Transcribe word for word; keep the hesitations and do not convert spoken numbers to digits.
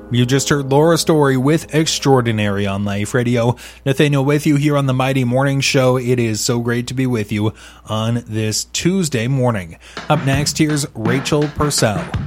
You just heard Laura Story with Extraordinary on Life Radio. Nathaniel with you here on the Mighty Morning Show. It is so great to be with you on this Tuesday morning. Up next, here's Rachel Purcell.